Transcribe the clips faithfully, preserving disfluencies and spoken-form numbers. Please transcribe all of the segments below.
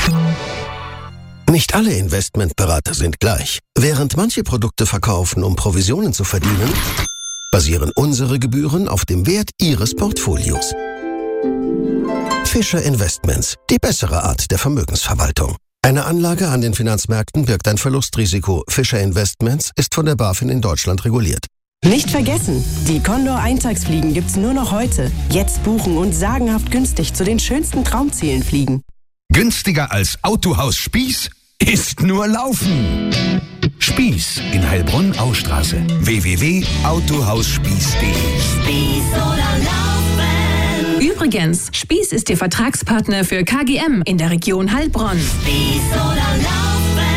Nicht alle Investmentberater sind gleich. Während manche Produkte verkaufen, um Provisionen zu verdienen, basieren unsere Gebühren auf dem Wert Ihres Portfolios. Fischer Investments, die bessere Art der Vermögensverwaltung. Eine Anlage an den Finanzmärkten birgt ein Verlustrisiko. Fischer Investments ist von der BaFin in Deutschland reguliert. Nicht vergessen, die Condor-Eintagsfliegen gibt's nur noch heute. Jetzt buchen und sagenhaft günstig zu den schönsten Traumzielen fliegen. Günstiger als Autohaus Spieß ist nur Laufen. Spieß in Heilbronn-Austraße. w w w punkt autohausspieß punkt de. Spieß oder Laufen. Übrigens, Spieß ist Ihr Vertragspartner für K G M in der Region Heilbronn. Spieß oder Laufen.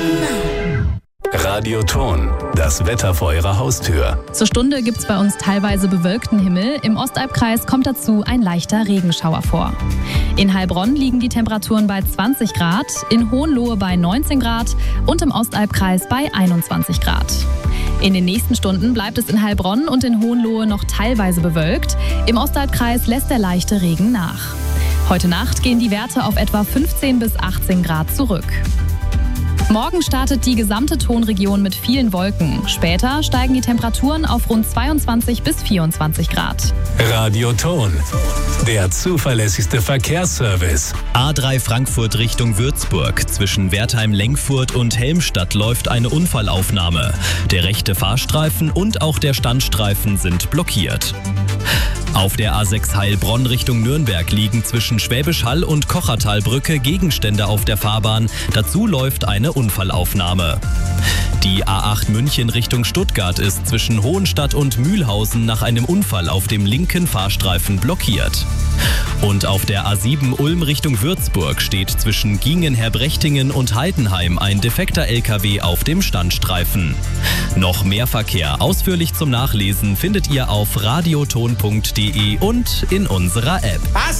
Radioton, das Wetter vor Ihrer Haustür. Zur Stunde gibt es bei uns teilweise bewölkten Himmel. Im Ostalbkreis kommt dazu ein leichter Regenschauer vor. In Heilbronn liegen die Temperaturen bei zwanzig Grad, in Hohenlohe bei neunzehn Grad und im Ostalbkreis bei einundzwanzig Grad. In den nächsten Stunden bleibt es in Heilbronn und in Hohenlohe noch teilweise bewölkt. Im Ostalbkreis lässt der leichte Regen nach. Heute Nacht gehen die Werte auf etwa fünfzehn bis achtzehn Grad zurück. Morgen startet die gesamte Tonregion mit vielen Wolken. Später steigen die Temperaturen auf rund zweiundzwanzig bis vierundzwanzig Grad. Radioton, der zuverlässigste Verkehrsservice. A drei Frankfurt Richtung Würzburg. Zwischen Wertheim-Lengfurt und Helmstadt läuft eine Unfallaufnahme. Der rechte Fahrstreifen und auch der Standstreifen sind blockiert. Auf der A sechs Heilbronn Richtung Nürnberg liegen zwischen Schwäbisch Hall und Kochertalbrücke Gegenstände auf der Fahrbahn. Dazu läuft eine Unfallaufnahme. Die A acht München Richtung Stuttgart ist zwischen Hohenstadt und Mühlhausen nach einem Unfall auf dem linken Fahrstreifen blockiert. Und auf der A sieben Ulm Richtung Würzburg steht zwischen Giengen-Herbrechtingen und Heidenheim ein defekter L K W auf dem Standstreifen. Noch mehr Verkehr ausführlich zum Nachlesen findet ihr auf radioton punkt de und in unserer App.